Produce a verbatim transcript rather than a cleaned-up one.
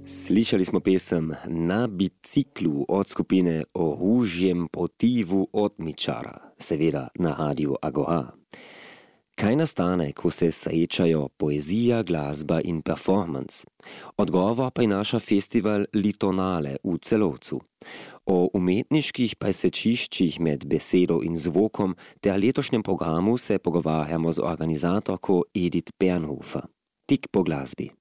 Slišali smo pesem Na biciklu od skupine O ružjem potivu Otmičara, seveda na Radiu Agora. Kaj nastane, ko se srečajo poezija, glasba in performance? Odgovor pa je naša festival Litonale v Celovcu. O umetniških presečiščih med besedo in zvokom ter letošnjem programu se pogovarjamo z organizatorko Edith Bernhofer. Tik po glasbi.